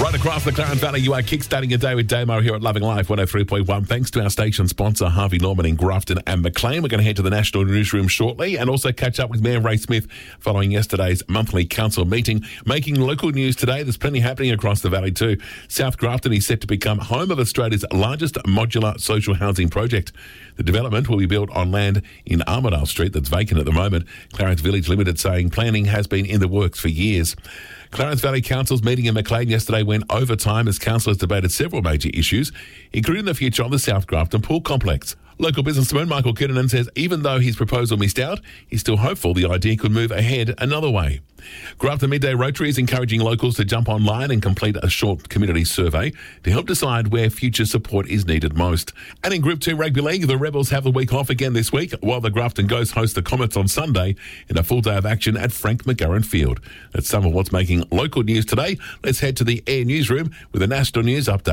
Right across the Clarence Valley, you are kickstarting your day with Damo here at Loving Life 103.1. Thanks to our station sponsor, Harvey Norman in Grafton and Maclean. We're going to head to the National Newsroom shortly and also catch up with Mayor Ray Smith following yesterday's monthly council meeting. Making local news today, there's plenty happening across the valley too. South Grafton is set to become home of Australia's largest modular social housing project. The development will be built on land in Armidale Street that's vacant at the moment. Clarence Village Limited saying planning has been in the works for years. Clarence Valley Council's meeting in Maclean yesterday went overtime as councillors debated several major issues, including the future of the South Grafton Pool Complex. Local businessman Michael Kiernan says even though his proposal missed out, he's still hopeful the idea could move ahead another way. Grafton Midday Rotary is encouraging locals to jump online and complete a short community survey to help decide where future support is needed most. And in Group 2 Rugby League, the Rebels have the week off again this week, while the Grafton Ghosts host the Comets on Sunday in a full day of action at Frank McGarren Field. That's some of what's making local news today. Let's head to the Air Newsroom with a national news update.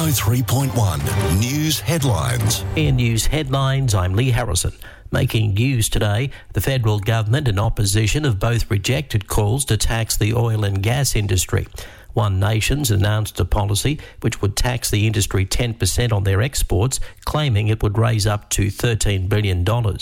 103.1 News Headlines. Air News Headlines, I'm Lee Harrison. Making news today, the federal government and opposition have both rejected calls to tax the oil and gas industry. One Nation's announced a policy which would tax the industry 10% on their exports, claiming it would raise up to $13 billion.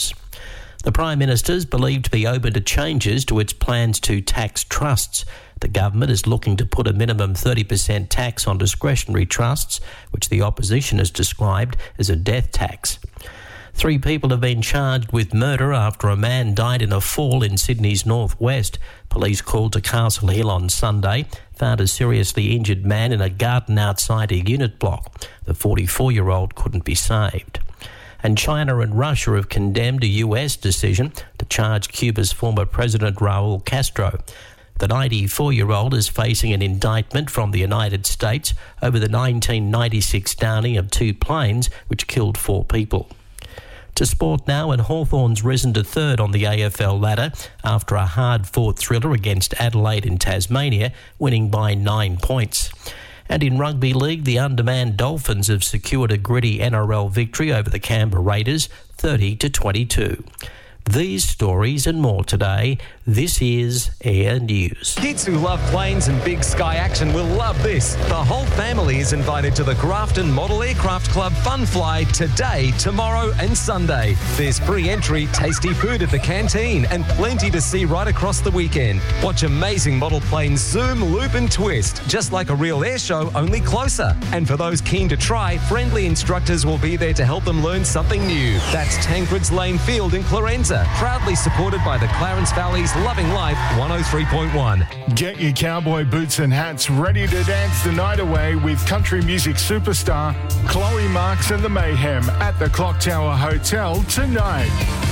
The Prime Minister is believed to be open to changes to its plans to tax trusts. The government is looking to put a minimum 30% tax on discretionary trusts, which the opposition has described as a death tax. 3 people have been charged with murder after a man died in a fall in Sydney's northwest. Police called to Castle Hill on Sunday found a seriously injured man in a garden outside a unit block. The 44-year-old couldn't be saved. And China and Russia have condemned a US decision to charge Cuba's former president Raul Castro. The 94-year-old is facing an indictment from the United States over the 1996 downing of 2 planes which killed 4 people. To sport now, and Hawthorn's risen to third on the AFL ladder after a hard-fought thriller against Adelaide in Tasmania, winning by 9 points. And in Rugby League, the undermanned Dolphins have secured a gritty NRL victory over the Canberra Raiders, 30-22. These stories and more today. This is Air News. Kids who love planes and big sky action will love this. The whole family is invited to the Grafton Model Aircraft Club Fun Fly today, tomorrow and Sunday. There's free entry, tasty food at the canteen and plenty to see right across the weekend. Watch amazing model planes zoom, loop and twist, just like a real air show, only closer. And for those keen to try, friendly instructors will be there to help them learn something new. That's Tancred's Lane Field in Clarenza, proudly supported by the Clarence Valley's Loving Life 103.1. Get your cowboy boots and hats ready to dance the night away with country music superstar Chloe Marks and the Mayhem at the Clock Tower Hotel tonight.